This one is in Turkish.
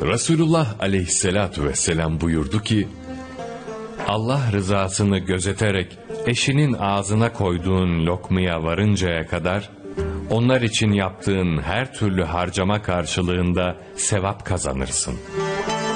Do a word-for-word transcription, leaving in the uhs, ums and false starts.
Resulullah aleyhissalatu vesselam buyurdu ki, Allah rızasını gözeterek eşinin ağzına koyduğun lokmaya varıncaya kadar, onlar için yaptığın her türlü harcama karşılığında sevap kazanırsın.